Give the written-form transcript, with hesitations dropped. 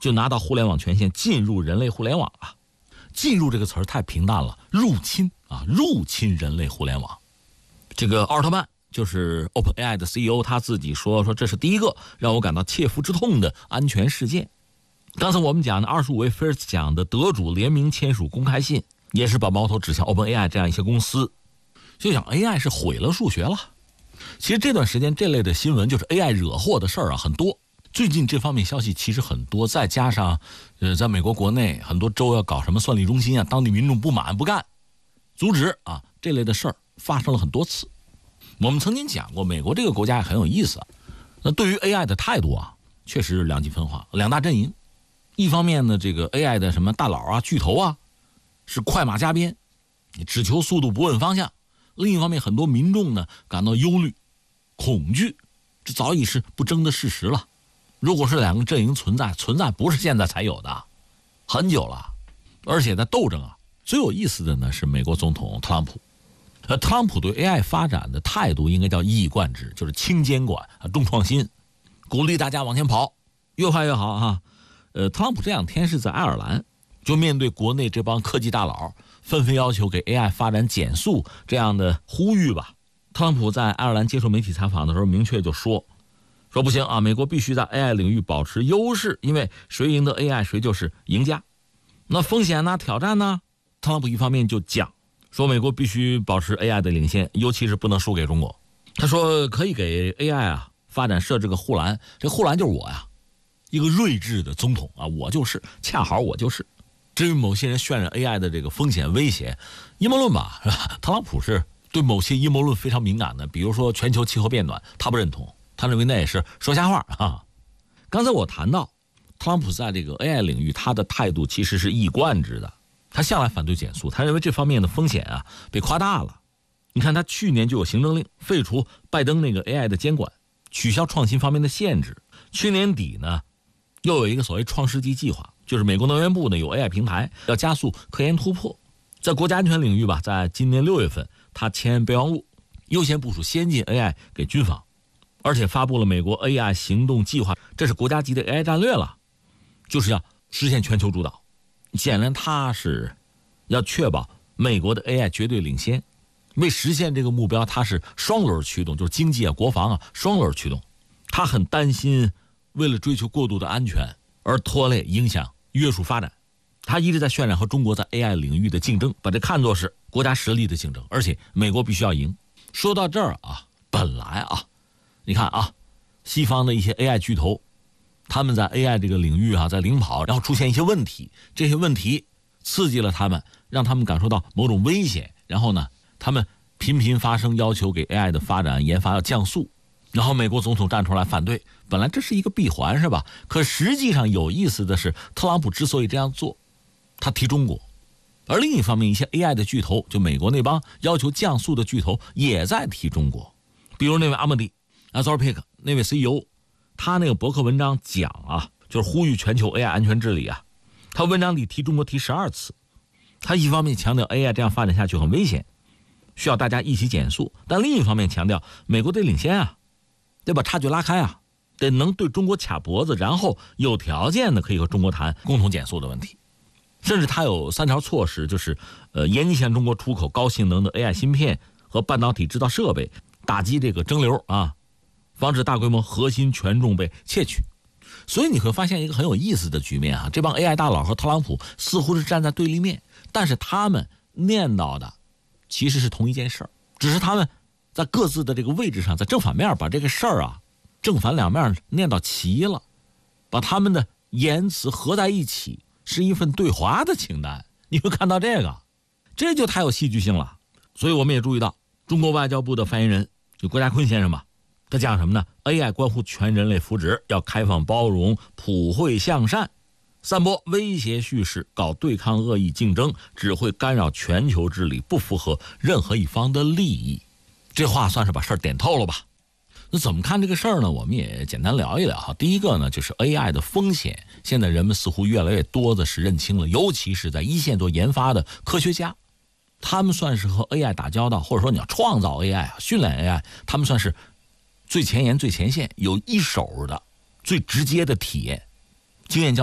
就拿到互联网权限，进入人类互联网了。进入这个词儿太平淡了，入侵啊，入侵人类互联网。这个奥尔特曼就是 OpenAI 的 CEO， 他自己说这是第一个让我感到切肤之痛的安全事件。刚才我们讲的25位菲尔兹奖的得主联名签署公开信，也是把矛头指向 OpenAI 这样一些公司，就想 AI 是毁了数学了。其实这段时间这类的新闻，就是 AI 惹祸的事儿啊很多。最近这方面消息其实很多，再加上在美国国内很多州要搞什么算力中心啊，当地民众不满不干，阻止啊，这类的事儿发生了很多次。我们曾经讲过，美国这个国家也很有意思啊。那对于 AI 的态度啊，确实两极分化，两大阵营。一方面呢，这个 AI 的什么大佬啊、巨头啊，是快马加鞭，你只求速度不问方向；另一方面，很多民众呢感到忧虑、恐惧，这早已是不争的事实了。如果是两个阵营存在不是现在才有的，很久了。而且在斗争啊，最有意思的呢是美国总统特朗普。特朗普对 AI 发展的态度应该叫一以贯之，就是轻监管啊，重创新，鼓励大家往前跑，越快越好啊。特朗普这两天是在爱尔兰，就面对国内这帮科技大佬纷纷要求给 AI 发展减速这样的呼吁吧。特朗普在爱尔兰接受媒体采访的时候明确就说不行啊，美国必须在 AI 领域保持优势，因为谁赢得 AI 谁就是赢家。那风险呢、挑战呢？特朗普一方面就讲说美国必须保持 AI 的领先，尤其是不能输给中国。他说可以给 AI 啊发展设置个护栏，这护栏就是我呀，一个睿智的总统啊，我就是，恰好我就是。至于某些人渲染 AI 的这个风险威胁，阴谋论吧，是吧？特朗普是对某些阴谋论非常敏感的，比如说全球气候变暖，他不认同。他认为那也是说瞎话啊！刚才我谈到，特朗普在这个 AI 领域，他的态度其实是一以贯之的。他向来反对减速，他认为这方面的风险啊被夸大了。你看，他去年就有行政令废除拜登那个 AI 的监管，取消创新方面的限制。去年底呢，又有一个所谓创世纪计划，就是美国能源部呢有 AI 平台，要加速科研突破。在国家安全领域吧，在今年6月份，他签备忘录，优先部署先进 AI 给军方。而且发布了美国 AI 行动计划，这是国家级的 AI 战略了，就是要实现全球主导。显然他是要确保美国的 AI 绝对领先，为实现这个目标，他是双轮驱动，就是经济啊、国防啊双轮驱动。他很担心为了追求过度的安全而拖累、影响、约束发展。他一直在渲染和中国在 AI 领域的竞争，把这看作是国家实力的竞争，而且美国必须要赢。说到这儿啊，本来啊，你看啊，西方的一些 AI 巨头，他们在 AI 这个领域啊在领跑，然后出现一些问题，这些问题刺激了他们，让他们感受到某种危险，然后呢，他们频频发声要求给 AI 的发展研发要降速，然后美国总统站出来反对。本来这是一个闭环是吧？可实际上有意思的是，特朗普之所以这样做，他提中国，而另一方面一些 AI 的巨头，就美国那帮要求降速的巨头也在提中国，比如那位阿莫迪Anthropic 那位 CEO， 他那个博客文章讲啊，就是呼吁全球 AI 安全治理啊。他文章里提中国提12次，他一方面强调 AI 这样发展下去很危险，需要大家一起减速，但另一方面强调美国得领先啊，得把差距拉开啊，得能对中国卡脖子，然后有条件的可以和中国谈共同减速的问题。甚至他有3条措施，就是严禁向中国出口高性能的 AI 芯片和半导体制造设备，打击这个蒸馏啊，防止大规模核心权重被窃取。所以你会发现一个很有意思的局面啊，这帮 AI 大佬和特朗普似乎是站在对立面，但是他们念叨的其实是同一件事儿，只是他们在各自的这个位置上，在正反面把这个事儿啊正反两面念叨齐了，把他们的言辞合在一起，是一份对话的清单。你会看到这就太有戏剧性了。所以我们也注意到中国外交部的发言人就郭家坤先生吧，他讲什么呢？ AI 关乎全人类福祉，要开放包容、普惠向善，散播威胁叙事，搞对抗恶意竞争，只会干扰全球治理，不符合任何一方的利益。这话算是把事儿点透了吧。那怎么看这个事儿呢？我们也简单聊一聊哈。第一个呢，就是 AI 的风险，现在人们似乎越来越多的是认清了，尤其是在一线做研发的科学家，他们算是和 AI 打交道，或者说你要创造 AI 训练 AI， 他们算是最前沿、最前线，有一手的、最直接的体验经验。